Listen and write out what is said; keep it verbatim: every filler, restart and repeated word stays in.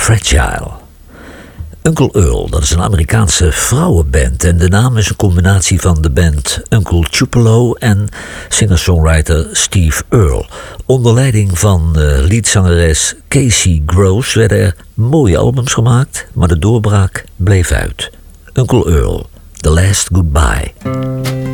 Fragile. Uncle Earl, dat is een Amerikaanse vrouwenband en de naam is een combinatie van de band Uncle Tupelo en singer-songwriter Steve Earle. Onder leiding van uh, leadzangeres Casey Gross werden er mooie albums gemaakt, maar de doorbraak bleef uit. Uncle Earl, The Last Goodbye.